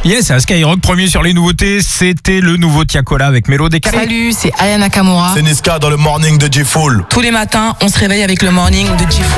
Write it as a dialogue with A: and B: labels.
A: Yes, à Skyrock, premier sur les nouveautés, c'était le nouveau Tiakola avec Mélo Décalé.
B: Salut, c'est Aya Nakamura.
C: C'est Niska dans le morning de J-Fool.
B: Tous les matins, on se réveille avec le morning de J-Fool.